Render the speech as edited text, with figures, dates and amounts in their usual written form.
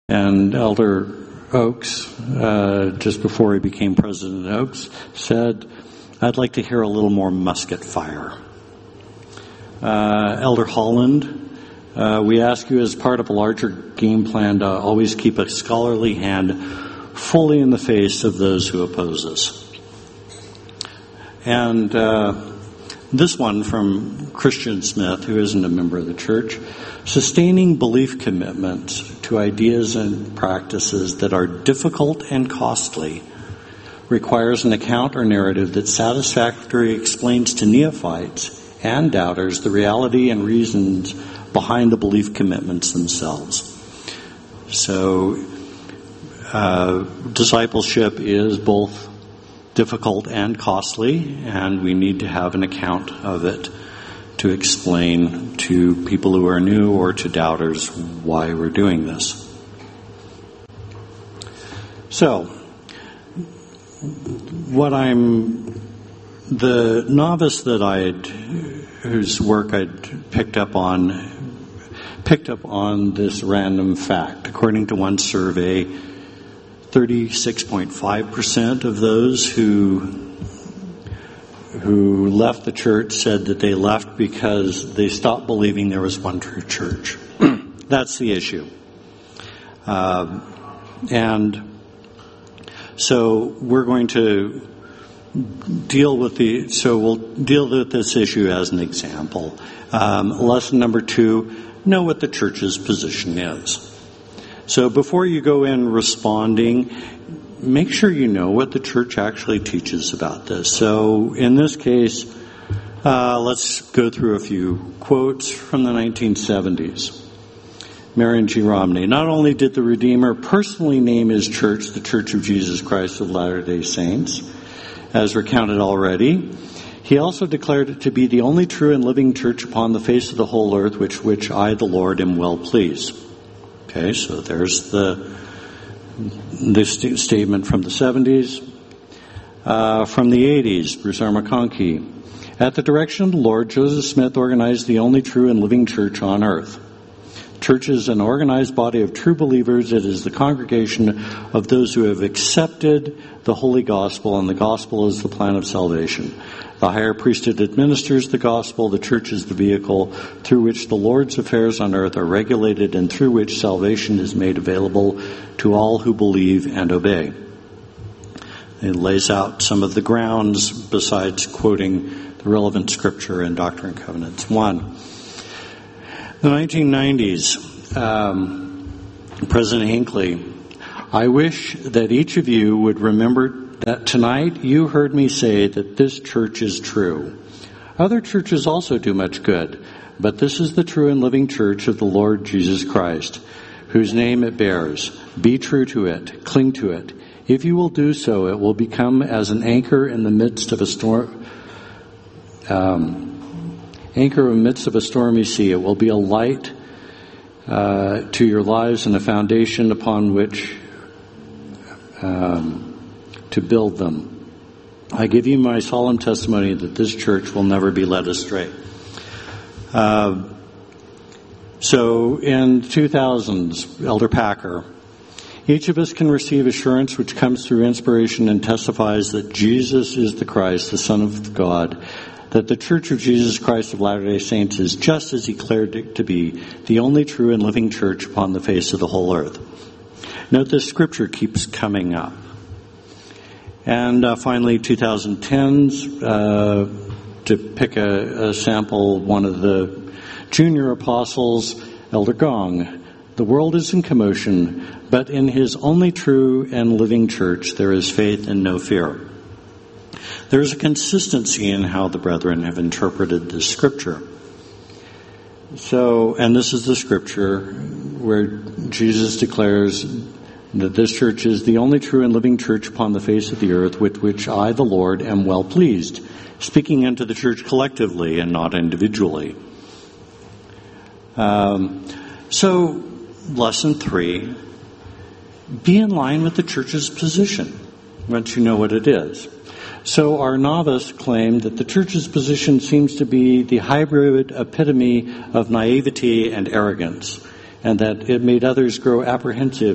And Elder Oaks, just before he became President Oaks, said, "I'd like to hear a little more musket fire." Elder Holland, we ask you as part of a larger game plan to always keep a scholarly hand fully in the face of those who oppose us. And this one from Christian Smith, who isn't a member of the church: sustaining belief commitments to ideas and practices that are difficult and costly requires an account or narrative that satisfactorily explains to neophytes and doubters the reality and reasons behind the belief commitments themselves. So, discipleship is both difficult and costly, and we need to have an account of it to explain to people who are new or to doubters why we're doing this. So, the novice whose work I'd picked up on this random fact. According to one survey, 36.5% of those who left the church said that they left because they stopped believing there was one true church. That's the issue. And so we're going to deal with we'll deal with this issue as an example. Lesson number 2, know what the church's position is. So before you go in responding, make sure you know what the church actually teaches about this. So in this case, let's go through a few quotes from the 1970s. Marion G. Romney: not only did the Redeemer personally name his church the Church of Jesus Christ of Latter-day Saints, as recounted already, he also declared it to be the only true and living church upon the face of the whole earth, which I, the Lord, am well pleased. Okay, so there's the statement from the 70s. From the 80s, Bruce R. McConkie: at the direction of the Lord, Joseph Smith organized the only true and living church on earth. Church is an organized body of true believers. It is the congregation of those who have accepted the holy gospel, and the gospel is the plan of salvation. The higher priesthood administers the gospel. The church is the vehicle through which the Lord's affairs on earth are regulated and through which salvation is made available to all who believe and obey. It lays out some of the grounds besides quoting the relevant scripture in Doctrine and Covenants 1. The 1990s, President Hinckley: I wish that each of you would remember that tonight you heard me say that this church is true. Other churches also do much good, but this is the true and living church of the Lord Jesus Christ, whose name it bears. Be true to it. Cling to it. If you will do so, it will become as an anchor in the midst of a storm. Anchor in the midst of a stormy sea. It will be a light to your lives and a foundation upon which to build them. I give you my solemn testimony that this church will never be led astray. So in 2000s, Elder Packer: each of us can receive assurance which comes through inspiration and testifies that Jesus is the Christ, the Son of God, that the Church of Jesus Christ of Latter-day Saints is, just as he declared it to be, the only true and living church upon the face of the whole earth. Note this scripture keeps coming up. And finally, 2010s, to pick a sample, one of the junior apostles, Elder Gong: the world is in commotion, but in his only true and living church there is faith and no fear. There is a consistency in how the brethren have interpreted this scripture. So, and this is the scripture where Jesus declares that this church is the only true and living church upon the face of the earth, with which I, the Lord, am well pleased, speaking unto the church collectively and not individually. So, lesson 3, be in line with the church's position once you know what it is. So our novice claimed that the church's position seems to be the hybrid epitome of naivety and arrogance, and that it made others grow apprehensive